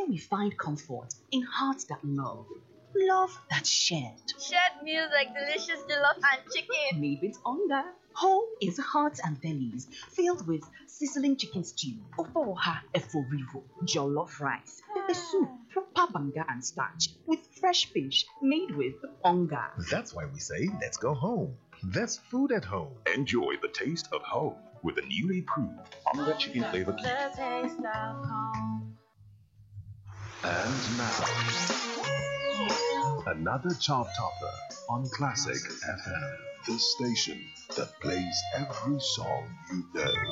we find comfort in hearts that love that's shared. Shared meals like delicious jollof and chicken. Made with hunger. Home is hearts and bellies filled with sizzling chicken stew, ofoha eforivo, jollof rice, pepper soup, papanga and starch, with fresh fish made with hunger. That's why we say, let's go home. There's food at home. Enjoy the taste of home with the newly proved Onga Chicken Flavor Cube. The taste of home. And now, another chart topper on Classic FM, the station that plays every song you know.